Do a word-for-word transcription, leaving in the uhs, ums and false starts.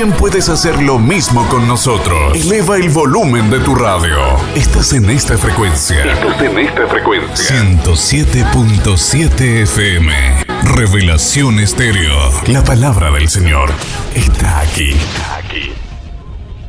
también puedes hacer lo mismo con nosotros. Eleva el volumen de tu radio. Estás en esta frecuencia. Estás en esta frecuencia. ciento siete punto siete F M. Revelación Estéreo. La palabra del Señor está aquí. Está aquí.